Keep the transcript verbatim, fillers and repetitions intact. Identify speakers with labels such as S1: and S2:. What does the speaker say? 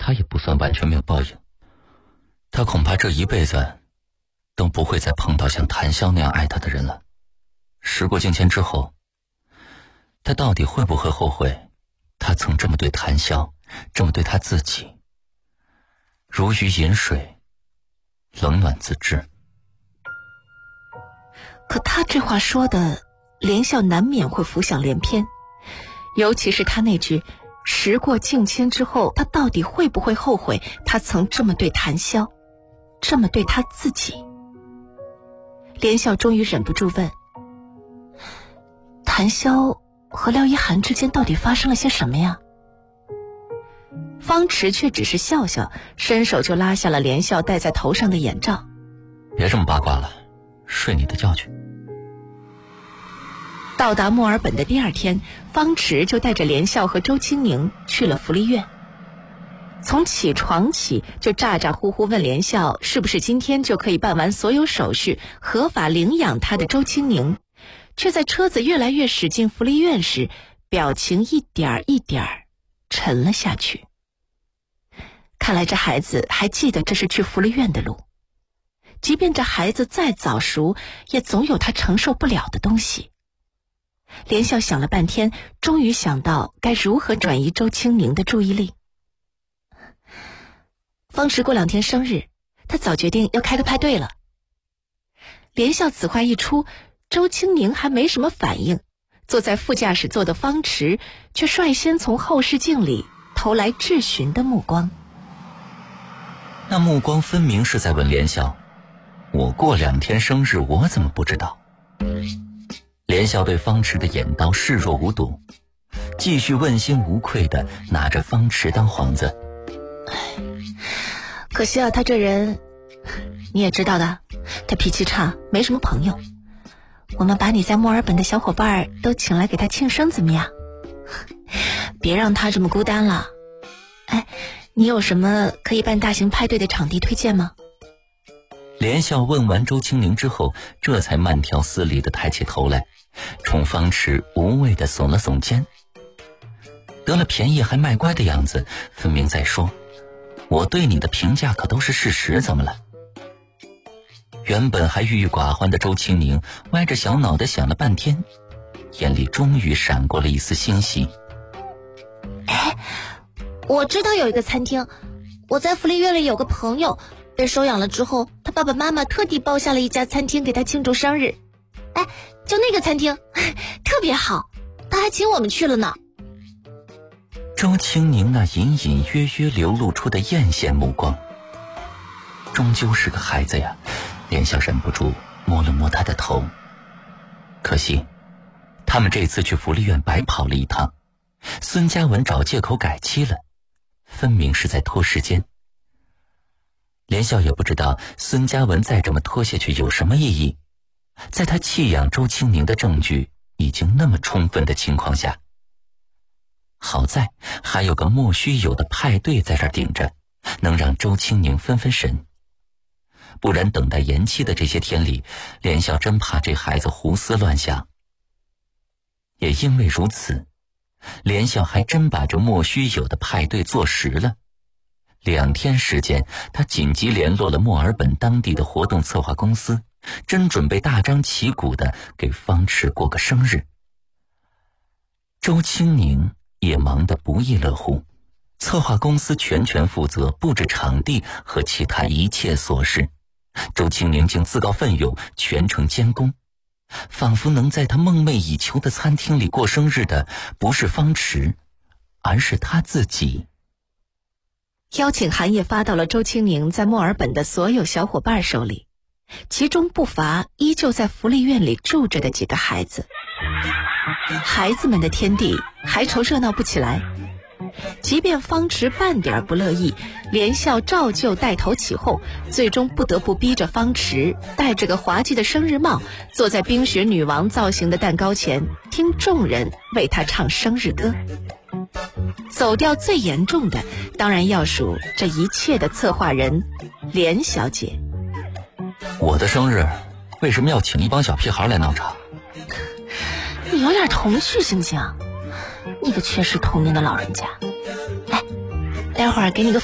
S1: 他也不算完全没有报应。他恐怕这一辈子都不会再碰到像谭潇那样爱他的人了。时过境迁之后，他到底会不会后悔他曾这么对谭潇，这么对他自己？如鱼饮水，冷暖自知。
S2: 可他这话说的，连笑难免会浮想联翩，尤其是他那句时过境迁之后，他到底会不会后悔他曾这么对谭潇，这么对他自己？连笑终于忍不住问，谭潇和廖一涵之间到底发生了些什么呀？方池却只是笑笑，伸手就拉下了连笑戴在头上的眼罩。
S1: 别这么八卦了，睡你的觉去。
S2: 到达墨尔本的第二天，方池就带着连笑和周清宁去了福利院。从起床起就咋咋呼呼问连笑是不是今天就可以办完所有手续，合法领养他的周清宁，却在车子越来越驶进福利院时，表情一点一点沉了下去。看来这孩子还记得这是去福利院的路，即便这孩子再早熟，也总有他承受不了的东西。连笑想了半天，终于想到该如何转移周清宁的注意力。方池过两天生日，他早决定要开个派对了。连笑此话一出，周清宁还没什么反应，坐在副驾驶座的方池却率先从后视镜里投来质询的目光。
S1: 那目光分明是在问连笑，我过两天生日，我怎么不知道？连笑对方池的眼刀视若无睹，继续问心无愧地拿着方池当幌子。
S2: 可惜啊，他这人你也知道的，他脾气差，没什么朋友。我们把你在墨尔本的小伙伴都请来给他庆生怎么样？别让他这么孤单了。哎，你有什么可以办大型派对的场地推荐吗？
S1: 连笑问完周清宁之后，这才慢条斯理地抬起头来，冲方池无谓地耸了耸肩。得了便宜还卖乖的样子，分明在说我对你的评价可都是事实，怎么了？原本还郁郁寡欢的周清宁歪着小脑袋想了半天，眼里终于闪过了一丝欣喜。
S3: 哎，我知道有一个餐厅，我在福利院里有个朋友被收养了之后，他爸爸妈妈特地包下了一家餐厅给他庆祝生日。哎，就那个餐厅特别好，他还请我们去了呢。
S1: 周清宁那隐隐约约流露出的艳羡目光，终究是个孩子呀。连笑忍不住摸了摸他的头。可惜他们这次去福利院白跑了一趟，孙嘉文找借口改期了，分明是在拖时间。连笑也不知道孙嘉文再这么拖下去有什么意义，在他弃养周清宁的证据已经那么充分的情况下，好在还有个莫须有的派对在这儿顶着，能让周清宁分分神。不然等待延期的这些天里，连笑真怕这孩子胡思乱想。也因为如此，连笑还真把这莫须有的派对做实了。两天时间，他紧急联络了墨尔本当地的活动策划公司，真准备大张旗鼓地给方池过个生日。周清宁也忙得不亦乐乎，策划公司全权负责布置场地和其他一切琐事，周清宁竟自告奋勇全程监工，仿佛能在他梦寐以求的餐厅里过生日的不是方池，而是他自己。
S2: 邀请函也发到了周清宁在墨尔本的所有小伙伴手里，其中不乏依旧在福利院里住着的几个孩子。孩子们的天地还愁热闹不起来，即便方池半点不乐意，连笑照旧带头起哄，最终不得不逼着方池戴着个滑稽的生日帽，坐在冰雪女王造型的蛋糕前，听众人为他唱生日歌。走调最严重的当然要数这一切的策划人连小姐。
S1: 我的生日为什么要请一帮小屁孩来闹场？
S3: 你有点童趣行不行？你个缺失童年的老人家。哎，待会儿给你个